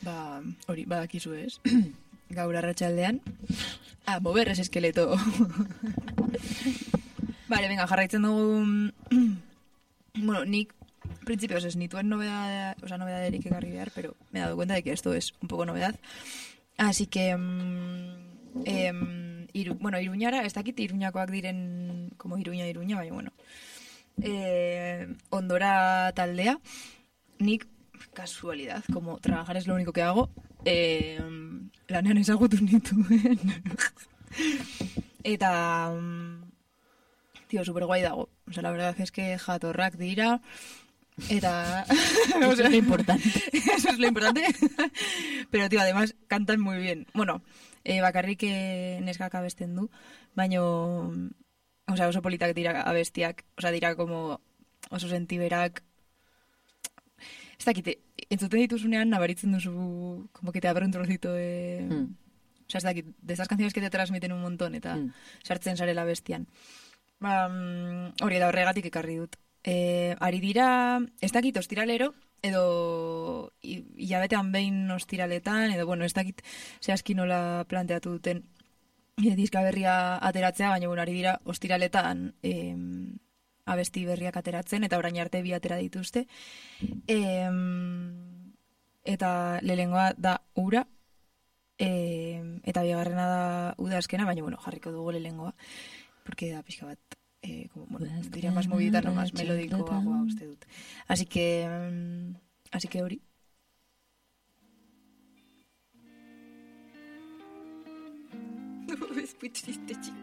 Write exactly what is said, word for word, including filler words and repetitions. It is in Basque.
Ba, hori, badakizu ez. Gaur arratsaldean. Ah, moverres eskeleto. Vale, venga, jarraitzen dugu... bueno, nik, principios ez nituen novedad, o sea, novedaderik ekarri behar, pero me he dado cuenta de que esto es un poco novedad. Así que... Mm, eh, iru, bueno, Iruñara, ez dakit Iruñakoak diren, como Iruña, Iruña, baina, bueno. Eh, Ondora taldea, nik, casualidad, como trabajar es lo único que hago, eh, lanean ezagutu nituen. Eta... Tío, super guay dago. O sea, la verdad es que jatorrak dira. Eta... Eso o sea, es lo importante. Eso es lo importante. Pero, tío, además cantan muy bien. Bueno, eh, bakarrik eh, neskak abesten du, baino... O sea, oso politak dira abestiak. O sea, dira como oso sentiberak. Ez dakite, entzuten dituzunean nabaritzen duzu como que te abre un trocito de... Mm. O sea, ez dakit, de estas canciones que te transmiten un montón eta mm. sartzen zarela bestian. Ba, hori da horregatik ekarri dut. E, ari dira, ez dakit ostiralero, edo hilabetean behin ostiraletan, edo, bueno, ez dakit zehazki nola planteatu duten e, diska berria ateratzea, baina, bueno, ari dira ostiraletan e, abesti berriak ateratzen, eta orain arte bi atera dituzte. E, eta lehengoa da ura, e, eta bigarrena da udazkena, baina, bueno, jarriko dugu lehengoa. Porque da pixka bat, eh, como, bueno, diría más movidita, no más melódico, agua, uste dut. Así que, um, así que hori. No, es muy triste, chico.